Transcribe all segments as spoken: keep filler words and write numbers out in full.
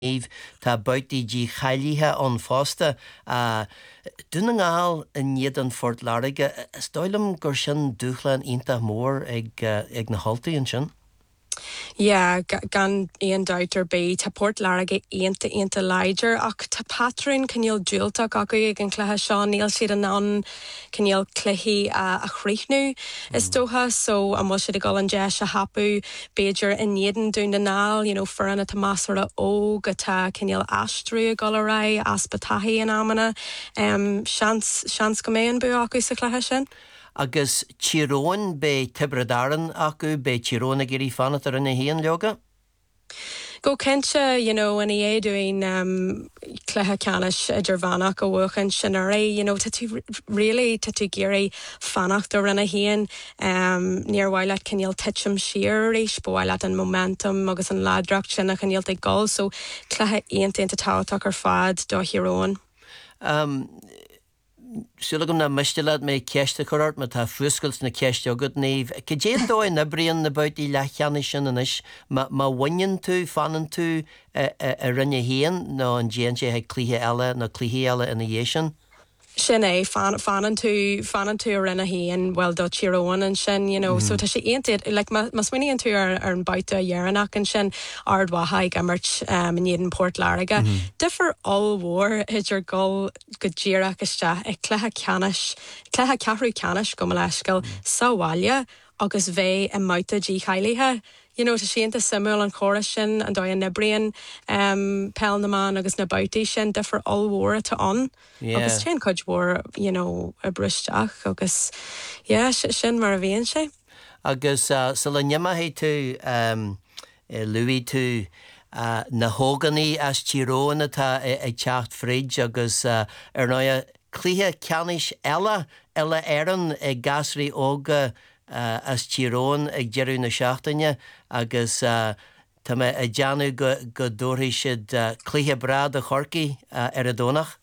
Eve tá buiti dí chailíthe an fásta a duna ngáil in iad an Fort Larige stoilm gur sin dúchlan ionta mór ag ag na haltaí an sin. Yeah, gan Ian Doughter be ta Port Larige einta einta leiger ach ta patrin canil dúilta gagu ag an chlutha seán níl siad an an canil cluhí a, a chríichnú is dótha so am was siad a gal an deis a hapú Beiger in Néden dún na nál, you know, foran a tamasara ó gata canil astrú a gal a rai aspatahi an amana um, shans, shans go mé an bu acu sa chlutha sin? Agus tíróin be tibradaran acu be tíróna gurí fanatar in na híon leoga? Go kencha, you know, when he doing um cleha canish a Gervana go work and shinari, you know, tatu really tatu giri fanach the rena hien um near while at Kenyal Titchum sheer spoil at and momentum mugus and ladrak shina Kenyal take goal so cleha ain't into tautak or fad do heroon. Um Sulagum na mistelaad mé ceiste chorart me tá fuskels na ceiste a good nív. Ke déan dói na brian na buit í lechani sin an is ma ma winnin tú fanan tú a, a, a rinne héan no an déan sé he clíthe eile na clíthe eile in a dhéisian. Sin é fan fanan tú fanan tú rinne hían well do chiroan and shin, you know, mm. so tá sé ainted like ma ma swinning tú ar ar an baita yeranach and shin ardwa high gamerch um in Eden Port Larige. Mm-hmm. Differ all war is your goal good jira kasta e cleha canish cleha cahru canish go malashkal sawalia agus ve and mauta g highliha. You know, to she into Samuel and Corishin and Diane Nebrian, um, Pel Naman, agus na Bauti shin differ all war to on. Yeah. Agus chain coach war, you know, a brushtach, agus, yeah, shin maravian she. Agus, uh, Salanyama he tu, um, Louis tu, uh, na Hogani as Chirona ta a chacht fridge, agus, uh, ernoya, clear canish ella, ella eran, a gasri oga, Uh, as Chirón ag jeirú na seachtaine agus uh, tá me a deanú go, go dúirí siad uh, clíthe brad a chorcaí uh, ar a dónach?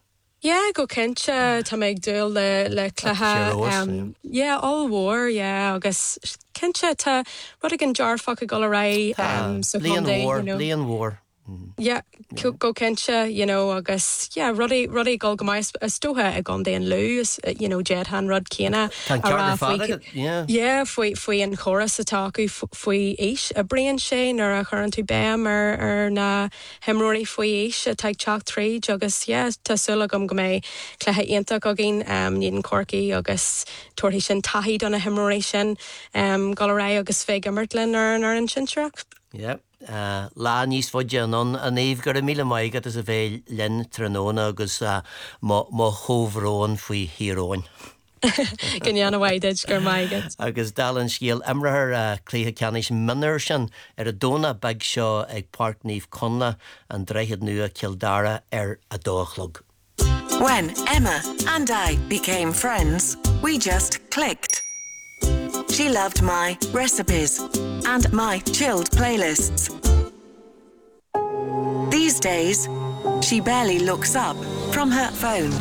Yeah, go kencha tá me ag dúil le, le cletha. Um, yeah, all war, yeah, agus kencha tá rud ag an jarfach a go rai um, so Líon war, you know. Líon war. Yeah, yeah. Go kencha, you know, agus, yeah, ruddy, ruddy golgamais, a stoha a gonde and lose, you know, Jed Han Rod Kena. Can Carter Fadda, yeah. Yeah, fwy, fwy in chorus ataku, fwy ish, a brain shane, or a current to bam, or, or na hemrory fwy ish, a take chalk tree, jogus, yeah, ta sulagum gome, cleha yenta gogin, um, nidin corky, agus, torhishin tahid on a hemroration, um, golarai, agus feg amertlin, or, or in shinshrak. Yep. Uh, lá níos fóide anon a néomh gur a míle maigad is a bheith linn tróna agus uh, má chomhróin faoi híróin. Gynnian a waidid gur maigad. Agus dalan scial imrahar uh, clíthe canis minar sin ar a dóna bag seo ag Park Níomh Conla an dreithid nua Kildara ar a dóchlog. When Emma and I became friends, we just clicked. She loved my recipes and my chilled playlists. These days, she barely looks up from her phone.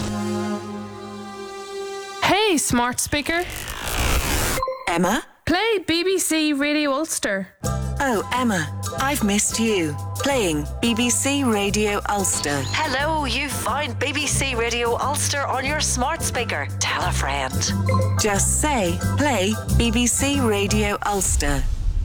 Hey, smart speaker. Emma? Play B B C Radio Ulster. Oh, Emma, I've missed you. Playing B B C Radio Ulster. Hello, you found B B C Radio Ulster on your smart speaker. Tell a friend. Just say, play B B C Radio Ulster.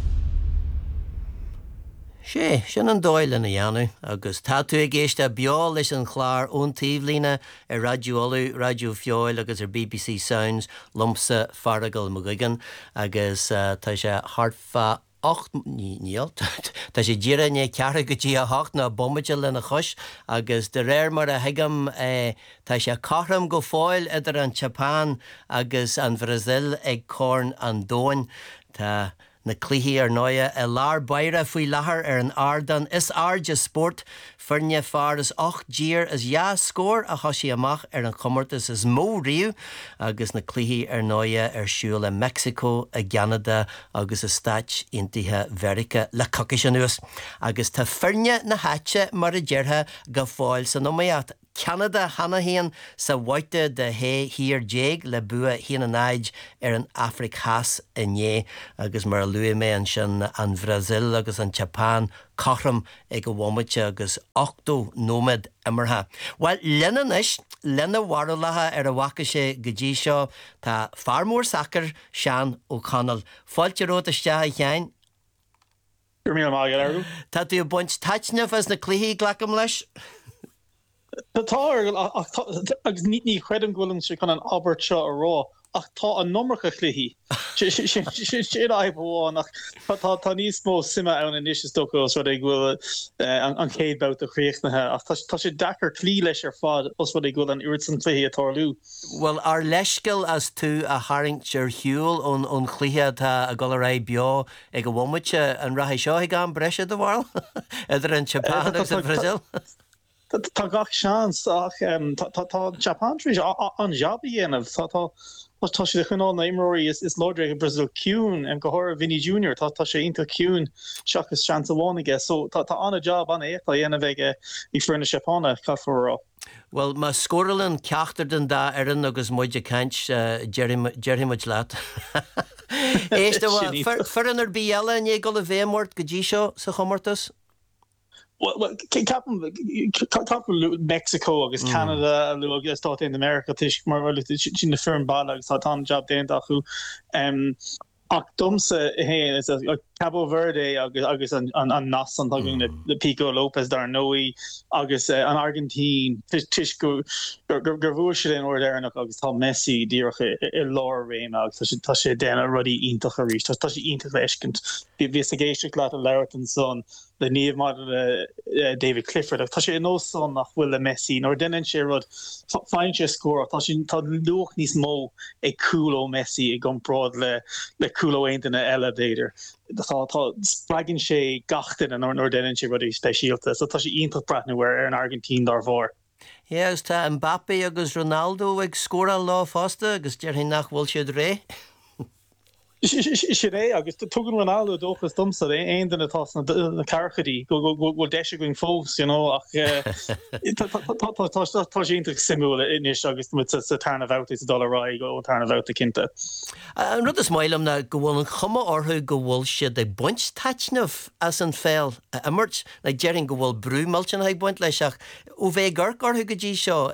Sé, sin an dóil in a dheanú, agus tá tú ag éiste beá leis an chláir ón taobhlíne ar radioolú, radio fioil agus ar B B C Sounds, lumpsa farragal mugigan, agus uh, tá sé hartfa acht níl, tá sé díra né ceara go dtí a hacht na bombide lena chus, agus de réir mar a higam eh, tá sé carram go fáil idir an Japan agus an Brazil ag corn an dóin, tá na clíthe ar nóia a lár baire faoi láthair ar an ardan is ardja sport firne far is och dír is ja scór a thosaí amach ar an chomortas is mó riú agus na clíthe ar nóia ar siúil in Mexico, a Canada agus a Stáit Uintithe Mheirice le cocis an nuas agus tá firne na háite mar a deartha go fáil san nóimeat Canada hana héan sa waite de hé hir jeg le bua hían an aid ar an Afric has iné agus mar luí mé an sin an Brazil agus an Japan carram ag go bhhaimite agus ochtó nómad imirtha. Well, lenan is, lena warlatha ar a bhaca sé go dtí seo tá farmór sacr Sean O'Connell. Fáilte róta steatha chein? Gur míle maith airú. Tá tú buint taitneh as na cluichí glacam leis? Tá agus ní ní chuidim ghfuilm sé chun an Albert seo a rá ach tá an nummercha chluichí. sé aibháin ach tá níos mó sima ann in is stocha os rud ag ghfuil an chéad bout a chríochnathe ach tá sé dachar clí leis ar fad os rud ag ghfuil an uirid san cluichí atá lú. Well, ar leiscail as tú a haringtir hiúil ón ón chluiche tá a go ra beo ag go bhhaimite an ratha seo ag an breise do bhil? Idir an Japan agus an Brazil? Tá gach seans ach tá Japan an jobí dhéanamh tá sé chuná na imróí is is Lordre Brazil cún an gohor Vinny Junior tá tá sé inta cún seachas sean bháige so tá an job an éach dhéanamh ag ag frina Japanna caforrá. Well, má scóralann ceachtar den dá aran agus muide caint Jerry muid leat. Éiste bhfuil fearannar bí eile in é go le bhémórt go dtí seo sa chomórtas? Well, Mexico agus Canada agus tá in America tuis mar sin na firm ball agus tá an job déanta chu ach domsa hé is Cabo Verde agus agus an an nas an tagin the Pico Lopez Darnoy agus an Argentine tuis go gur bhúir in order an agus tá Messi díocha I lár réim agus tá sé déna rudí ítach a rís tá sé ítach leiscint bí ví a géiste le a leirtan son le níomh mar David Clifford ach tá sé nó son nach bhfuil le Messi nó denan sé rud fáin sé scór tá sin tá luach níos mó ag cooló Messi ag gomrád le le cooló aontainna elevator tá tá spragin sé gatain an nó denan sé rudí speisialta so tá sé ítach brathnú ar an Argentine dar bhór. Yes, tá Mbappé agus Ronaldo ag scóra lá fásta agus deir hin nach bhfuil siad ré. sé ré agus tugann Ronaldo dóchas domsa é aon den atá na carchadí go go deise going fós ach tá sé intach simúla inis agus mu sa tarna bhhat is dollarrá go tarna bhhat cinnta. An rud is mailam na go bhfuil an chuma orthú go bhfuil siad ag buint taitnamh as an féil imirt na dearing go bhfuil brú multin ag buint leiseach ó bheith gar orthú go dtí seo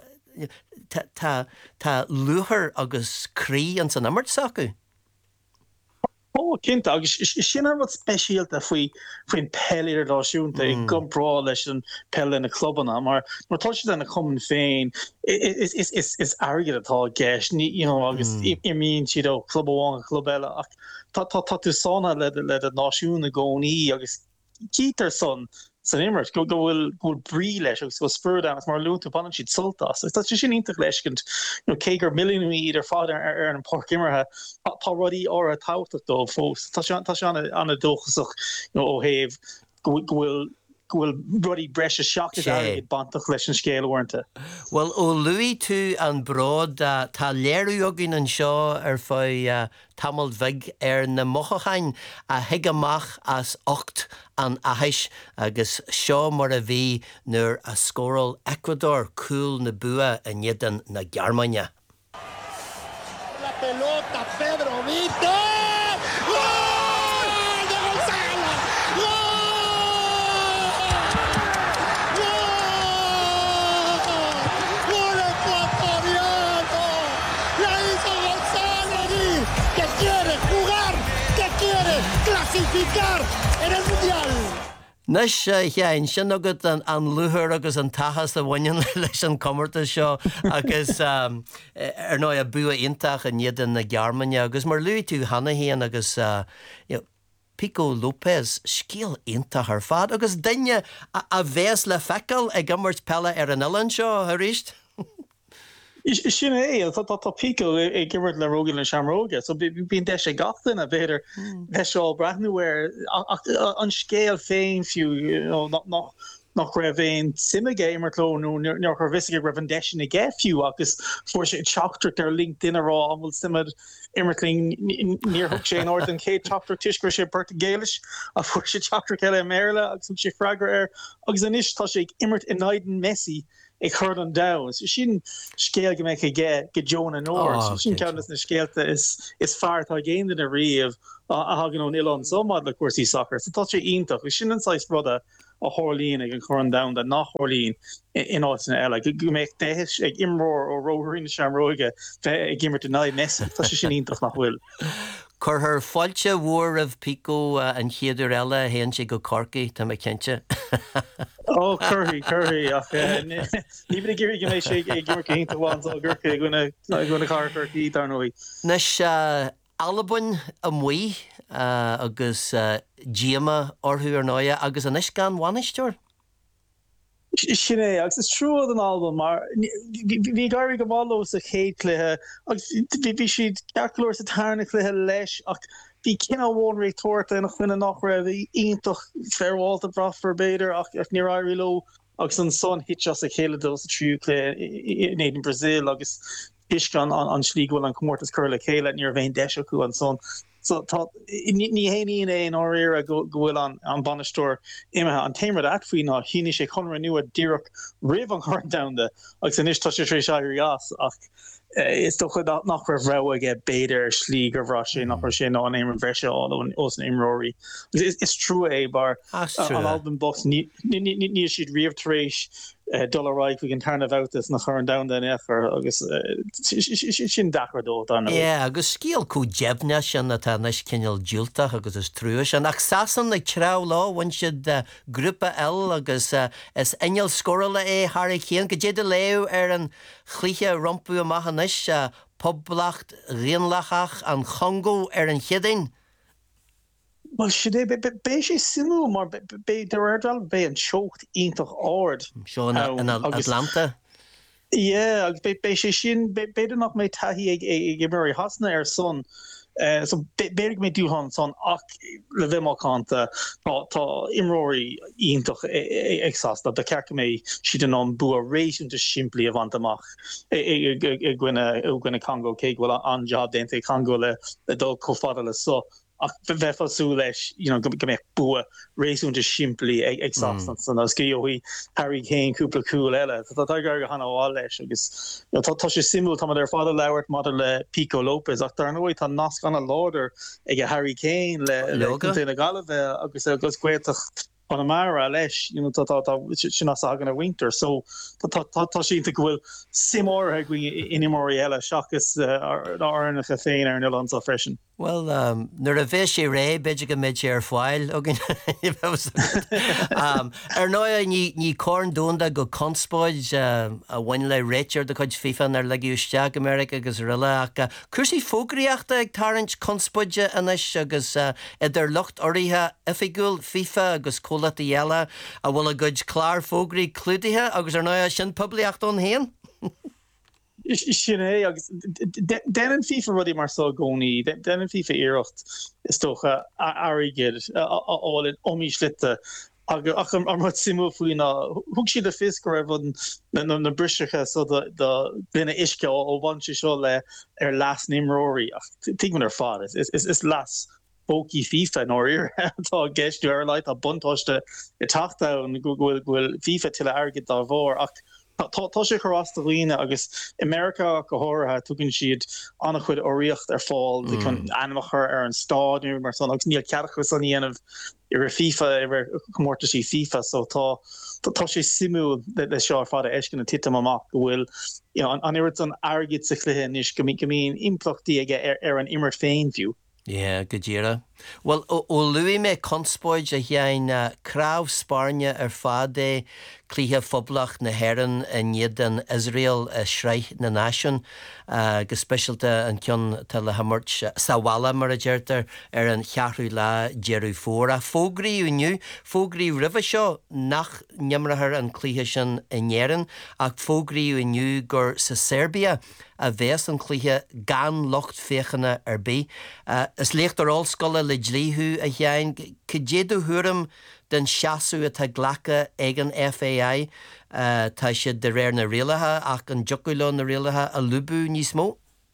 tá luthar agus crí an san imirt sacu. Oh, cinnta agus sin ar wat speisialta faoi faoin pellir náisiúnta ag gomprá leis an pelle na clubbanna mar mar tá sé na cumann féin is is is is airgid atá gceist ní you know agus I mean siad ó club amháin club eile ach tá tá tá tú sána le le a náisiúna gcónaí agus cítar son san immert go gohfuil go brí leis agus go spur an mar lúnta ban siad sultas tá sin intach leiscint you know cégur milliún idir fád ar an park immerthe tá rudí á a táach dó fós tá tá se anna dóchasach you know ó héh gohfuil gohfuil rudí breise seach ag bantach leis an scéal uanta. Well, ó luí tú an brád tá léirú agin an seo ar fá tamil bhig ar na mochachain a hiigeamach as ocht an ahais agus seo mar a bhí nuair a scóral Ecuador cool na bua a niedan na Gearmáine. La pelota Pedro Vito! En el mundial. Nus chean sin agad an an luthar agus an tachas a bhain leis an commarta seo agus ar nó a bua intach a niead na Gearmáine agus mar luí tú hana héan agus Pico Lopez scíal intach ar fad agus daine a bhés le fecail ag gammart pelle ar an Ilan seo a ríist. Sin é tá Pico ag gimmert le rógin an seamróge, so bín de sé gatain a bhéidir he seo brathnúir an scéal féin fiú nach raibh éon simige immertlónú near chu visige raibh an deisina ggé fiú agus fuair sé teachtar ar LinkedIn ará an bhfuil simid immertling níorthug sé an ordan cé teachtar tuisgur sé Portugéilis a fuair sé teachtar ceile méile agus sé freigra ar agus inis tá sé immert in naiden Messi ag chuir an da. So sin scéal go méid ge ge Jonah North. Sin ceannas na scéalta is is fearr tá géan in a riamh a hagan ón Ilan somad le cuasaí soccer. So tá sé ionintach. Sin anáis rud a hálín ag an chuir down de nach hálín in áitina eile. Go méid déis ag imróir ó róín seamróige bheith ag gimmar na Messi. Tá sé sin ionintach nach bhfuil. Cur her fáilte mhuir of Pico uh, an chéidir eile héann sé go Corcaigh tá mé cinnte. Oh, Curry, Curry. Ach, ní bud gur go méid sé ag gimmar cénta bháin a ggurcha gona gona car Corcaigh tar nóí. Nes Alban a mí agus Giama orthú ar náide agus an is gan bhainisteoir? Sinné, agus is trú an album, mar bhí gairí go bháil sa chéad cluithe, agus bhí siad cearclóir sa tarna cluithe leis, ach bhí cinál bhón ré tuairta nach chuine nach raibh bhí ionintach fearháilta brathfar beidir ach ní rairí lo, agus an son hitse sa chéile dul sa trú cluithe in éidir Brazil, agus iscan an slígúil an comórtas chuir le chéile níor bhéin deise acu an son. So ní héine é an áir a gohfuil an an banisteoir imethe an téimad atfuoin ná híine sé chunra nua díreach rih an chuir damda agus san istá sé trééis airí as ach is do chud nach raibh rah aige béidir slí go bhrá sé nach sé ná an éimar bhreise áin os an imróí. Is trú é bar an album box ní siad riamhtrééis dollarráig we an tarna bhtas nach chur an down den effar agus sin dachardó darna. Yeah, agus scíal cú jebne sin na tá nes cinneal dúiltach agus is trúis an ach sasan ag trá lá bhain siad grúpa eil agus is inneal scorile é Harry Kane go déad a léú ar an chlíthe rompú amach is poblacht rianlachach an chongo ar an chidain. Well, should they be be she simú mar be der er dal be an chocht ionintach ard. Seo in Atlanta. Yeah, be be she sin be be nach mé tahi ag ag Mary Hasna ar son. Uh, so be be me du han son ach le vimal kanta tá tá imróí ionintach exhausta de cecha mé si den an bu a réisiún de siimplí a vantamach e gwine gwine Congo cé bhfuil an job dénta Congo le le dul cofada le so. Ach bheitfa sú leis, you know, go mé bua réisiúnta siimplí ag exhaustan san as gíoí Harry Kane cúpla cúil eile. Tá tá gar go hana bháil leis agus tá sé simú tá ar fáda lehairt mar le Pico Lopez ach tar nóid tá nas gan a láder ag a Harry Kane le le na galibh agus agus cuéach Panamara leis, you know, tá tá sin as agan a winter, so tá tá tá sínta gohfuil simór ag in imóí eile seachas ána a féin ar an Ilan a freisin. Well, um, nuair a bheith sé ré beidir go méid ar fáil agin um, ar náid ní ní corn dúnda go conspóid uh, a bhain le réitear de chuid FIFA ar legiúisteach America agus riile ach chusaí fógraíochta ag tarint conspóide inis agus uh, idir lucht oríthe ifigúil FIFA agus cólaí eile a bhfuil a gcuid clár fógraí clúdaithe agus ar náid sin poblíocht ón héan. Sinné agus den an FIFA rudí mar so gcónaí, den an FIFA iirecht is tócha airigid áil in omíslite ach ar mar simú faoin thug siad a fis go raibh na brisecha so duine isce ó bhaintse seo le ar leas nimróí ach tuigmann ar fád is leas bócí FIFA nó ir tá geistú ar leit a buntáiste i tachta an gohfuil bhfuil FIFA til airgid dá bhór ach tá sé chorasta líine agus America go háirithe tugann siad annach chud óíocht ar fáil de chun animachar ar an stáidú mar son agus níl cearcha san íanamh ar a FIFA ar chomórta sí FIFA so tá tá sé simú le seo fáda eiscin na titam amach go bhfuil an iirt an airgid sa chluithe níos go mín implachtaí aige ar an immer féin fiú. Yeah, go díra. Well, ó luí mé conspóid a dhéann crábh Spáirne ar fád é clíthe phoblach na Héireann a níiad an Israel a Shreich na Nation agus speisialta an cion tá le hamairt Sawala mar a deirtar ar an cheathrú lá Jerú fór a fógraí uniu, fógraí ribh seo nach neamrathar an clíthe sin a Néireann ach fógraí uniu gur sa Serbia a bheits an clíthe gan locht féchanna ar bí. Uh, is lécht ar allscoile le dlíthú a dhéann céadú thuairm den seaasú atá ghlacha ag an F A I uh, tá siad de réir na rialathe ach an jocuilán na rialathe a lubú níos mó?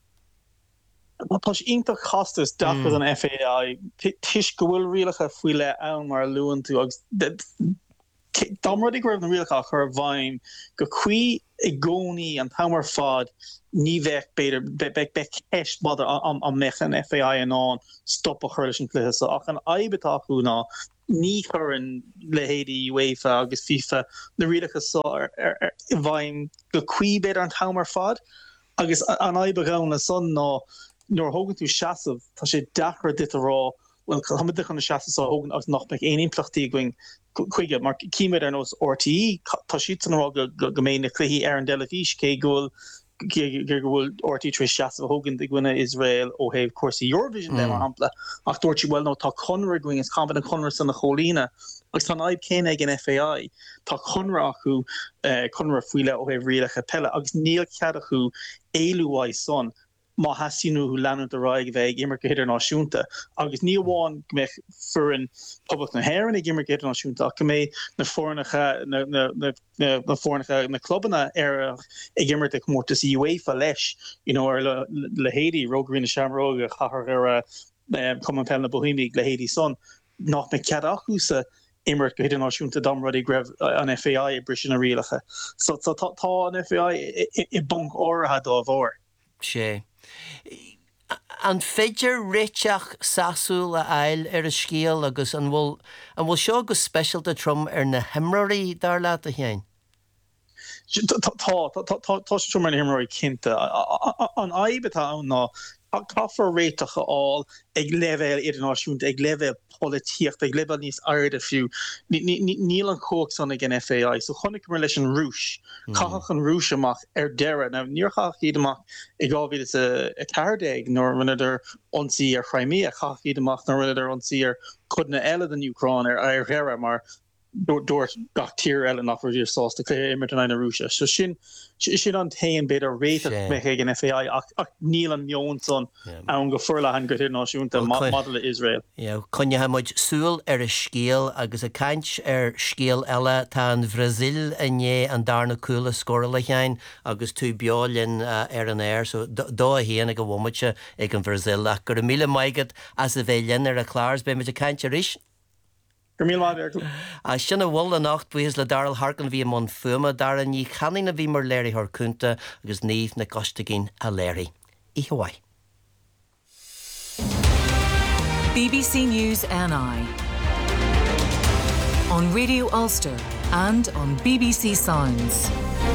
Tá ionintach chastas dachas an F A I tuis go bhfuil rialacha faoi le ann mar luúan tú agus Domrody grab na rialcha chur bhaim go cui i gcónaí an tamar fad ní bheith beidir be be ceist mother an an mechan F A I an an stop a chuirlis an cluthe so ach an aibetá acu ná ní churann le héadí UEFA agus FIFA na rialcha so ar ar bhaim go cui beidir an tamar fad agus an aibe gan na son ná nor hogan tú seasamh tá sé dachar dit a rá well hamid an seasamh so hogan agus nach me éon implachtí going chuige mar cíimead ar nos R T E tá siad an rá go go mé na cluichí ar an delafís cé gúil gur bhfuil R T E trí seasamh hogan de gine Israel ó héh cuasa Eurovision le mar hampla ach dúirt si well nó tá conra going is cábhan an conra san na cholína agus tá aib céine ag an F A I tá conra acu conra fuiile ó héh rialacha pelle agus níl cead acu éúáid son má hasínú hu leanú a raig bheith immer go hiidir náisiúnta agus ní bháin me fur an public na hairan ag immer go náisiúnta go mé na fórnacha na na na na fórnacha na clubbanna ar ag immer ag mórtas UEFA leis you know ar le le héadí rógrin Shamrock a chahar ar cum an na Bohemic le héadí son nach me cead achusa immer go hiidir náisiúnta domradi greibh an F A I i brisin a rialacha so tá an F A I i bunk ortha dá bhór sé. An féidir réiteach sasúil a ail ar a scéal agus an bhfuil an bhfuil seo go specialta trom ar na himraí dar leat a chéin. Tá sé trom ar na himraí cinnte an aibetá an ná caafar réiteach aáil ag level idirnáisiúnta ag level políocht ag level níos airde fiú níl an cóg san ag an F A I so chonig mar leis an rúis cachach an rúis amach ar deire na níorchach iad amach ag gáhí is a cardéig nó rineidir onsaí ar Crimea chach iad amach nó rineidir onsaí ar chudna eile an Ucrán ar ar Hera mar dúirt gach tír eile nach ruidir sásta clé immer an na Rússia so sin sin an tain beidir réite me ag an F A I ach níl an mion son an go furla an gotir náisiúnta model Israel. Ja, conne ha muid súil ar a scéal agus a caint ar scéal eile tá an Bhrasil ané an darna coolla scóra le chéin agus tú beálinn ar an air so dó a héana go bhmuite ag an Bhrasil ach gur míle maigad as a bheith linn ar a chlárs be muid a caint ar is. A sinna bhil a nacht buíos le daral harcan bhí món fuma dar a ní chaní na bhí mar léirí th cúnta agus níomh na costagin a léirí. I Hawaii. B B C News N I on Radio Ulster and on B B C Sounds.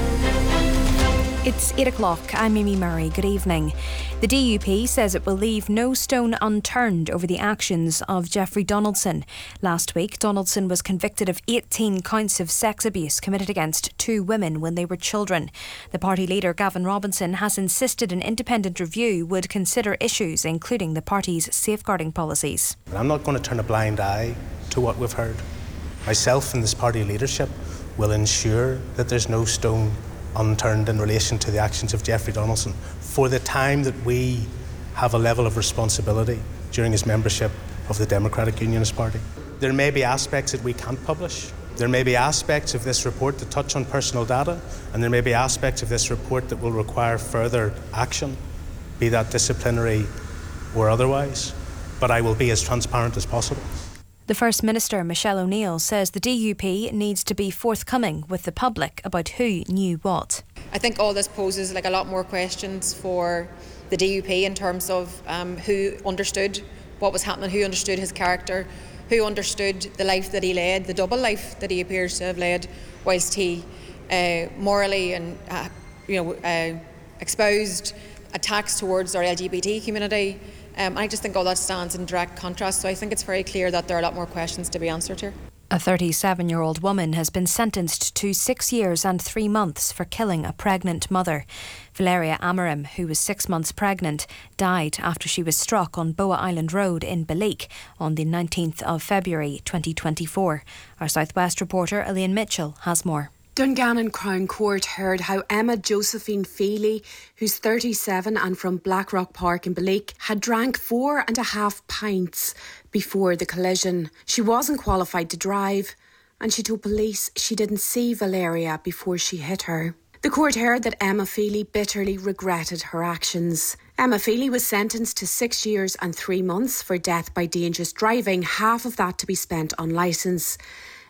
It's eight o'clock. I'm Mimi Murray. Good evening. The D U P says it will leave no stone unturned over the actions of Jeffrey Donaldson. Last week, Donaldson was convicted of eighteen counts of sex abuse committed against two women when they were children. The party leader, Gavin Robinson, has insisted an independent review would consider issues, including the party's safeguarding policies. I'm not going to turn a blind eye to what we've heard. Myself and this party leadership will ensure that there's no stone unturned in relation to the actions of Jeffrey Donaldson for the time that we have a level of responsibility during his membership of the Democratic Unionist Party. There may be aspects that we can't publish. There may be aspects of this report that touch on personal data, and there may be aspects of this report that will require further action, be that disciplinary or otherwise, but I will be as transparent as possible. The First Minister, Michelle O'Neill, says the D U P needs to be forthcoming with the public about who knew what. I think all this poses like a lot more questions for the D U P in terms of um, who understood what was happening, who understood his character, who understood the life that he led, the double life that he appears to have led, whilst he uh, morally and uh, you know uh, espoused attacks towards our L G B T community. Um, I just think all that stands in direct contrast, so I think it's very clear that there are a lot more questions to be answered here. A thirty-seven-year-old woman has been sentenced to six years and three months for killing a pregnant mother. Valeria Amarim, who was six months pregnant, died after she was struck on Boa Island Road in Balik on the nineteenth of February twenty twenty-four. Our South West reporter Elaine Mitchell has more. Dungannon Crown Court heard how Emma Josephine Feely, who's thirty-seven and from Blackrock Park in Balik, had drank four and a half pints before the collision. She wasn't qualified to drive, and she told police she didn't see Valeria before she hit her. The court heard that Emma Feely bitterly regretted her actions. Emma Feely was sentenced to six years and three months for death by dangerous driving, half of that to be spent on licence.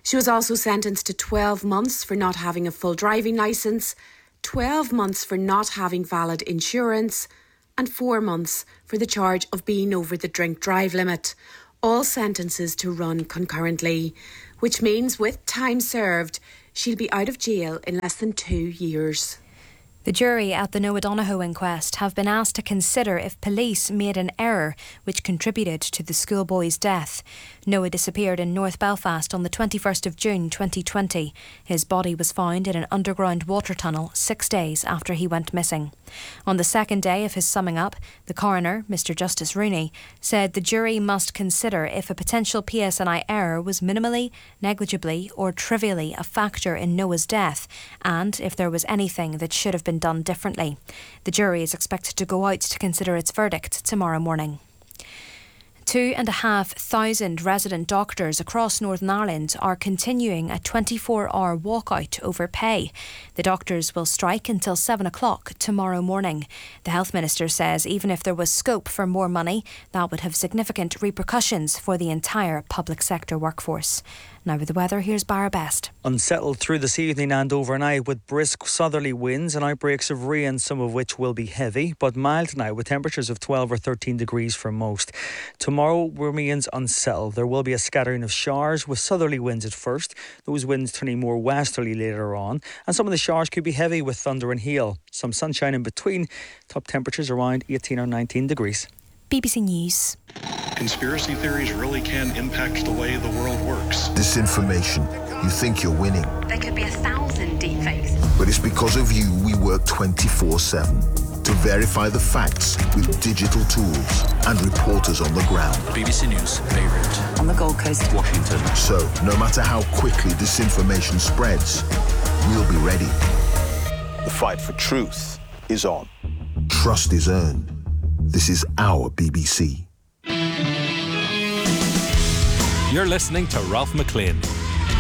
She was also sentenced to twelve months for not having a full driving licence, twelve months for not having valid insurance, and four months for the charge of being over the drink-drive limit. All sentences to run concurrently, which means with time served, she'll be out of jail in less than two years. The jury at the Noah Donohoe inquest have been asked to consider if police made an error which contributed to the schoolboy's death. Noah disappeared in North Belfast on the twenty-first of June twenty twenty. His body was found in an underground water tunnel six days after he went missing. On the second day of his summing up, the coroner, Mister Justice Rooney, said the jury must consider if a potential P S N I error was minimally, negligibly or trivially a factor in Noah's death, and if there was anything that should have been done differently. The jury is expected to go out to consider its verdict tomorrow morning. Two and a half thousand resident doctors across Northern Ireland are continuing a twenty-four hour walkout over pay. The doctors will strike until seven o'clock tomorrow morning. The Health Minister says even if there was scope for more money, that would have significant repercussions for the entire public sector workforce. Now with the weather, here's Barra Best. Unsettled through this evening and overnight with brisk southerly winds and outbreaks of rain, some of which will be heavy, but mild tonight with temperatures of twelve or thirteen degrees for most. Tomorrow remains unsettled. There will be a scattering of showers with southerly winds at first, those winds turning more westerly later on, and some of the showers could be heavy with thunder and hail. Some sunshine in between, top temperatures around eighteen or nineteen degrees. B B C News. Conspiracy theories really can impact the way the world works. Disinformation. You think you're winning. There could be a thousand deepfakes. But it's because of you we work twenty-four seven to verify the facts with digital tools and reporters on the ground. B B C News, Beirut. On the Gold Coast. Washington. So, no matter how quickly disinformation spreads, we'll be ready. The fight for truth is on. Trust is earned. This is our B B C. You're listening to Ralph McLean.